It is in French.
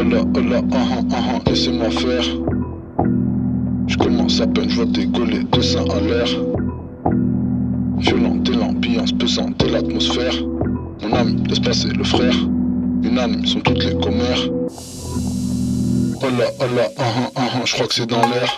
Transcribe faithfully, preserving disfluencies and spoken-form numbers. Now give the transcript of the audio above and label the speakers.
Speaker 1: Hola, hola, ah ah ah ah, laissez-moi faire. Je commence à peine, je vois décoller, deux seins à l'air. Violente et l'ambiance pesante et l'atmosphère. Mon ami, laisse passer le frère. Unanimes sont toutes les commères. Hola, hola, ah ah ah ah, je crois que c'est dans l'air.